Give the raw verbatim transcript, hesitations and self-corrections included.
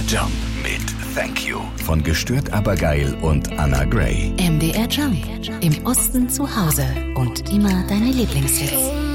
Jump mit Thank You von Gestört aber geil und Anna Gray. M D R Jump. Im Osten zu Hause und immer deine Lieblingshits.